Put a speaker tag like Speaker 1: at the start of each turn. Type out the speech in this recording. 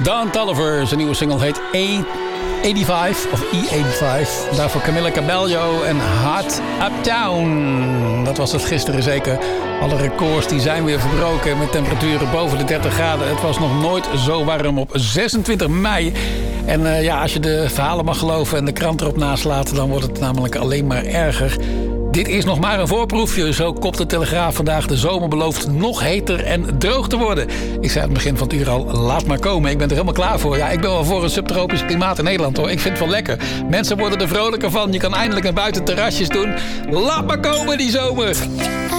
Speaker 1: Don Toliver, zijn nieuwe single heet E85 of E85. Daarvoor Camila Cabello en Hot Uptown. Dat was het gisteren zeker. Alle records die zijn weer verbroken met temperaturen boven de 30 graden. Het was nog nooit zo warm op 26 mei. En als je de verhalen mag geloven en de krant erop naslaat, dan wordt het namelijk alleen maar erger. Dit is nog maar een voorproefje. Zo kopt de Telegraaf vandaag. De zomer belooft nog heter en droog te worden. Ik zei aan het begin van het uur al, laat maar komen. Ik ben er helemaal klaar voor. Ja, ik ben wel voor een subtropisch klimaat in Nederland, hoor. Ik vind het wel lekker. Mensen worden er vrolijker van. Je kan eindelijk naar buiten terrasjes doen. Laat maar komen die zomer.